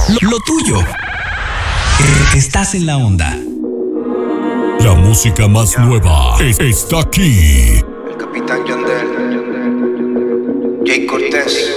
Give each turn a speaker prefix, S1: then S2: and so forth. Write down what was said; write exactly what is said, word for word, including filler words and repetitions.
S1: Lo, lo tuyo. Estás en la onda.
S2: La música más yeah. nueva está aquí.
S3: El Capitán Yandel, Jay Cortés.